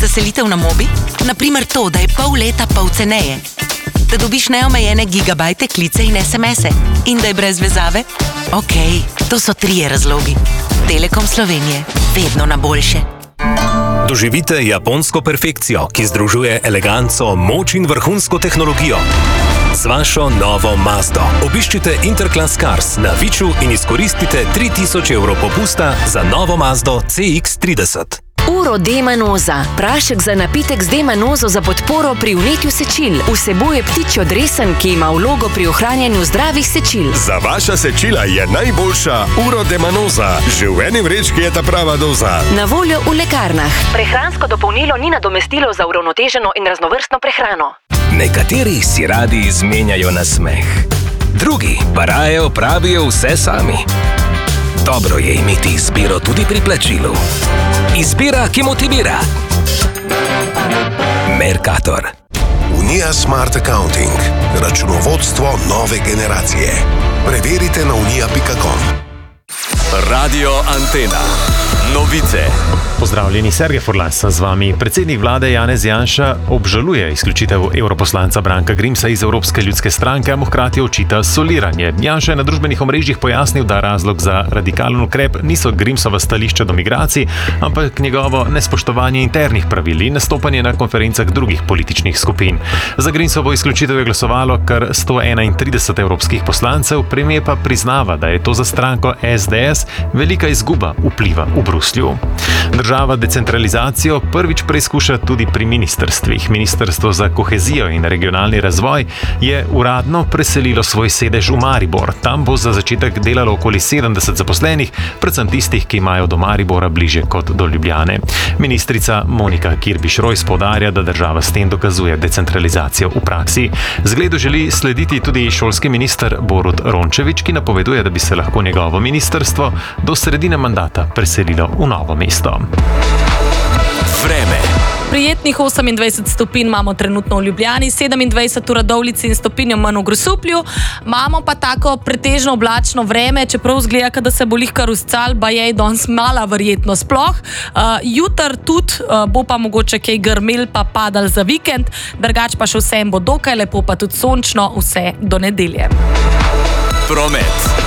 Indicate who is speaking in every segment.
Speaker 1: Za selitev na mobi? Naprimer to, da je pol leta pol ceneje. Da dobiš neomejene gigabajte, klice in SMS-e. In da je brez vezave? Okej, to so 3 razlogi. Telekom Slovenije. Vedno na boljše.
Speaker 2: Doživite japonsko perfekcijo, ki združuje eleganco, moč in vrhunsko tehnologijo. Z vašo novo Mazdo. Obiščite Interclass Cars na Viču in izkoristite 3000 evrov popusta za novo Mazdo CX-30.
Speaker 3: Uro D-manoza. Prašek za napitek z D-manozo za podporo pri vnetju sečil. Vsebuje ptičjo dresen, ki ima vlogo pri ohranjanju zdravih sečil.
Speaker 4: Za vaša sečila je najboljša Uro D-manoza. Že v eni vrečki je ta prava doza.
Speaker 3: Na voljo v lekarnah. Prehransko dopolnilo ni nadomestilo za uravnoteženo in raznovrstno prehrano.
Speaker 5: Nekateri si radi izmenjajo nasmeh. Drugi pa raje opravijo vse sami. Dobro je imeti izbiro tudi pri plačilu. Izbira, ki motivira. Mercator.
Speaker 4: Unija Smart Accounting. Računovodstvo nove generacije. Preverite na unija.com.
Speaker 6: Radio Antena. Novice.
Speaker 7: Pozdravljeni, Sergej Furlas z vami. Predsednik vlade Janez Janša obžaluje izključitev europoslanca Branka Grimsa iz Evropske ljudske stranke, a mu hkrati očita soliranje. Janša je na družbenih omrežjih pojasnil, da razlog za radikalen ukrep niso Grimsova stališča do migracij, ampak njegovo nespoštovanje internih pravil in nastopanje na konferencah drugih političnih skupin. Za Grimsovo izključitev je glasovalo kar 131 evropskih poslancev, premier pa priznava, da je to za stranko SDS velika izguba vpliva v Bruslju. Država decentralizacijo prvič preizkuša tudi pri ministrstvih. Ministrstvo za kohezijo in regionalni razvoj je uradno preselilo svoj sedež v Maribor. Tam bo za začetek delalo okoli 70 zaposlenih, predvsem tistih, ki imajo do Maribora bliže kot do Ljubljane. Ministrica Monika Kirbiš-Rojs poudarja, da država s tem dokazuje decentralizacijo v praksi. Zgledu želi slediti tudi šolski minister Borut Rončević, ki napoveduje, da bi se lahko njegovo ministrstvo do sredine mandata preselilo v Novo mesto.
Speaker 6: Vreme.
Speaker 8: Prijetnih 28 stopinj imamo trenutno v Ljubljani, 27 v Radovljici in stopinjo manj v Grosuplju. Imamo pa tako pretežno oblačno vreme, čeprav zgleda, da se bo lihkar uscal, pa je danes mala verjetno sploh. Jutr tudi bo pa mogoče kaj grmel pa padal za vikend, drugač pa še vsem bo dokaj lepo, pa tudi sončno, vse do nedelje.
Speaker 6: Promet.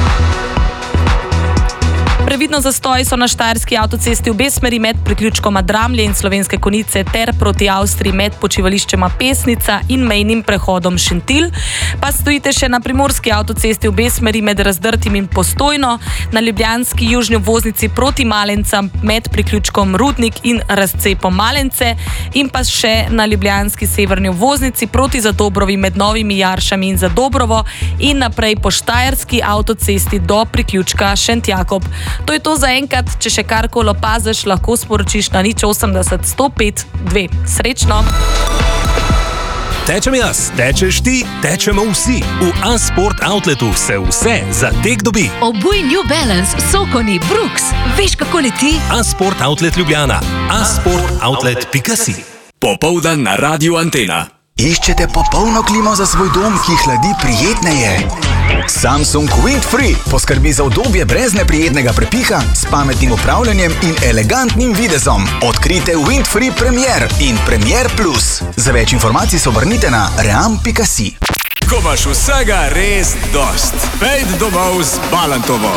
Speaker 8: Previdno zastoji so na štajerski avtocesti v obe smeri med priključkoma Dramlje in Slovenske Konjice ter proti Avstriji med počivališčema Pesnica in mejnim prehodom Šentilj. Pa stojite še na primorski avtocesti v obe smeri med Razdrtim in Postojno, na ljubljanski južni obvoznici proti Malencam med priključkom Rudnik in razcepom Malence in pa še na ljubljanski severni obvoznici proti Zadobrovi med Novimi Jaršami in Zadobrovo in naprej po štajerski avtocesti do priključka Šentjakob. To je to za enkrat, če še karkoli opaziš, lahko sporočiš na 080 105 2. Srečno!
Speaker 2: Tečem jaz, tečeš ti, tečemo vsi. V A-Sport Outletu se vse za tek dobi.
Speaker 9: Obuj New Balance, Sokoni, Brooks. Veš, kako leti?
Speaker 2: A-Sport Outlet Ljubljana. asportoutlet.si.
Speaker 6: Popoldan na Radio Antena.
Speaker 10: Iščete popolno klimo za svoj dom, ki hladi prijetneje? Samsung Windfree poskrbi za udobje brez neprijetnega prepiha, s pametnim upravljanjem in elegantnim videzom. Odkrite Windfree Premier in Premier Plus. Za več informacij se obrnite na ream.si.
Speaker 6: Ko imaš vsega res dost, pejdi domov z Balantovo.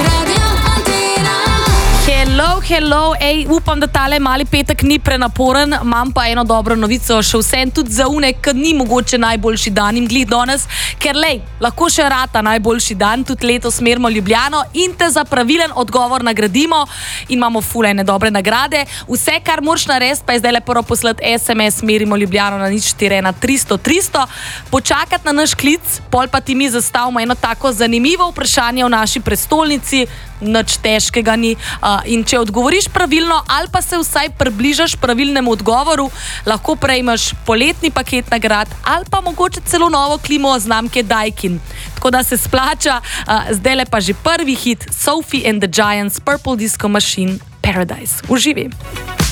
Speaker 8: Hello, upam, da tale mali petek ni prenaporen, imam pa eno dobro novico, še vsem tudi za une, kad ni mogoče najboljši dan in glih danes, ker lahko še rata najboljši dan, tudi letos merimo Ljubljano in te za pravilen odgovor nagradimo in imamo fulejne dobre nagrade. Vse, kar moraš narediti, pa je zdaj prvo poslati SMS merimo Ljubljano na 041 300 300, počakati na naš klic, pol pa ti mi zastavimo eno tako zanimivo vprašanje v naši prestolnici, nič težkega ni. In če odgovoriš pravilno ali pa se vsaj približaš pravilnemu odgovoru, lahko prejmeš poletni paket nagrad ali pa mogoče celo novo klimo znamke Daikin. Tako da se splača, zdajle pa že prvi hit Sophie and the Giants, Purple Disco Machine, Paradise. Uživi!